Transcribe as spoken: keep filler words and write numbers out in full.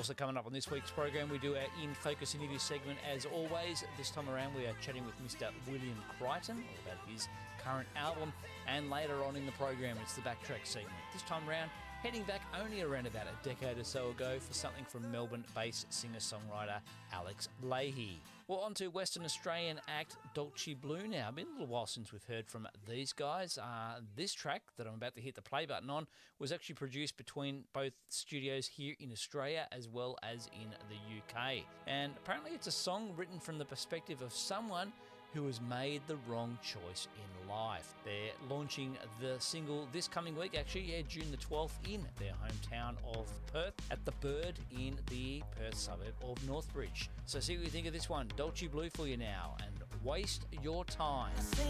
Also coming up on this week's program, we do our In Focus interview segment as always. This time around we are chatting with Mister William Crichton all about his current album, and later on in the program it's the Backtrack segment. This time around heading back only around about a decade or so ago for something from Melbourne-based singer-songwriter Alex Lahey. Well, on to Western Australian act Dolce Blue now. Been a little while since we've heard from these guys. Uh, this track that I'm about to hit the play button on was actually produced between both studios here in Australia as well as in the U K. And apparently it's a song written from the perspective of someone who has made the wrong choice in life. They're launching the single this coming week, actually, yeah, June the twelfth, in their hometown of Perth at the Bird in the Perth suburb of Northbridge. So see what you think of this one. Dolce Blue for you now, and Waste Your Time.